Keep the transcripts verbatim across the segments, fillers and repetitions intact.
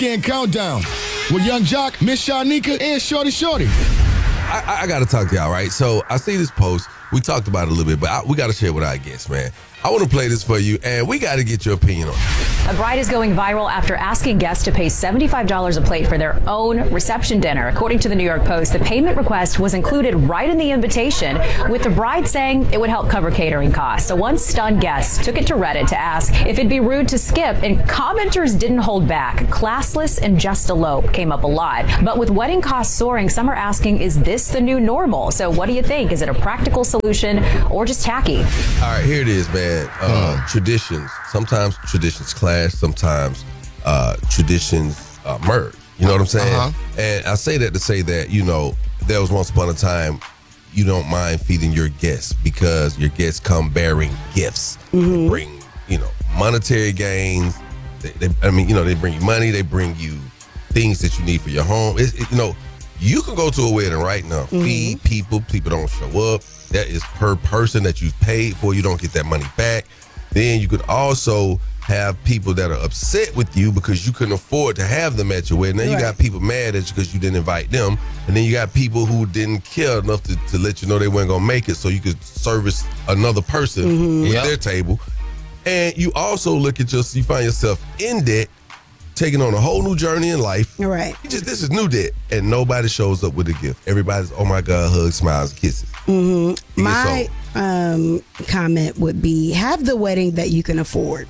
Weekend Countdown with Young Jock, Miss Shanika, and Shorty Shorty. I, I got to talk to y'all, right? So I see this post. We talked about it a little bit, but I, we got to share what I guess, man. I want to play this for you, and we got to get your opinion on it. A bride is going viral after asking guests to pay seventy-five dollars a plate for their own reception dinner. According to the New York Post, the payment request was included right in the invitation, with the bride saying it would help cover catering costs. So one stunned guest took it to Reddit to ask if it'd be rude to skip, and commenters didn't hold back. Classless and just elope came up a lot. But with wedding costs soaring, some are asking, is this the new normal? So what do you think? Is it a practical solution or just tacky? All right, here it is, man. Uh, traditions. Sometimes traditions clash. Sometimes uh, traditions uh, merge. You know what I'm saying? Uh-huh. And I say that to say that, you know, there was once upon a time you don't mind feeding your guests because your guests come bearing gifts. Mm-hmm. They bring, you know, monetary gains. They, they, I mean, you know, they bring you money. They bring you things that you need for your home. It, it, you know, you can go to a wedding right now, mm-hmm. feed people. People don't show up. That is per person that you've paid for. You don't get that money back. Then you could also have people that are upset with you because you couldn't afford to have them at your wedding. Then right. You got people mad at you because you didn't invite them. And then you got people who didn't care enough to, to let you know they weren't going to make it so you could service another person mm-hmm. with yep. their table. And you also look at your, you find yourself in debt, taking on a whole new journey in life. Right. You just this is new debt, and nobody shows up with a gift. Everybody's, oh my God, hugs, smiles, kisses. Mm-hmm. My um, comment would be: have the wedding that you can afford.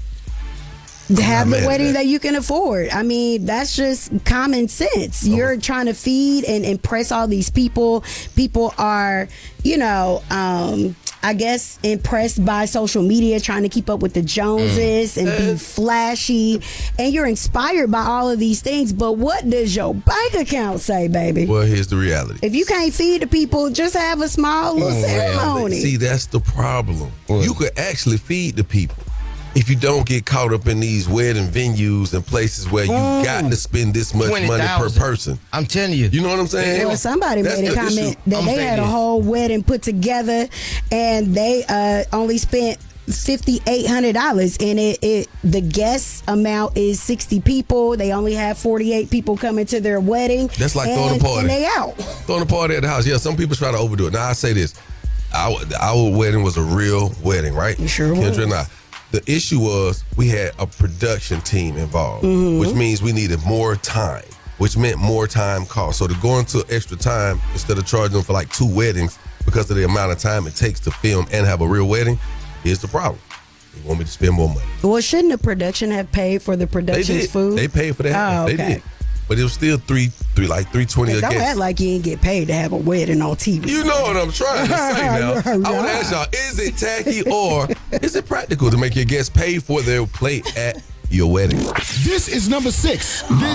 Have the wedding that. that you can afford. I mean, that's just common sense. Oh. You're trying to feed and impress all these people. People are, you know, um, I guess impressed by social media, trying to keep up with the Joneses mm. and be flashy. And you're inspired by all of these things. But what does your bank account say, baby? Well, here's the reality. If you can't feed the people, just have a small little mm, ceremony. See, that's the problem. Mm. You could actually feed the people if you don't get caught up in these wedding venues and places where you mm. got to spend this much money per person. I'm telling you. You know what I'm saying? Well, somebody That's made a comment issue. that I'm they had a whole wedding put together and they uh, only spent fifty-eight hundred dollars, and it, it the guest amount is sixty people. They only have forty-eight people coming to their wedding. That's like and, throwing a party. And they out. Throwing a party at the house. Yeah, some people try to overdo it. Now, I say this. Our, our wedding was a real wedding, right? You sure Kendra was. and I. The issue was we had a production team involved, mm-hmm. which means we needed more time, which meant more time cost. So to go into extra time instead of charging them for like two weddings because of the amount of time it takes to film and have a real wedding, here's the problem. They want me to spend more money. Well, shouldn't the production have paid for the production's food? They paid for that. Oh, okay. They did. But it was still three, three like three twenty a guest. Don't act like you ain't get paid to have a wedding on T V. You know what I'm trying to say now. I want to ask y'all: is it tacky or is it practical to make your guests pay for their plate at your wedding? This is number six. This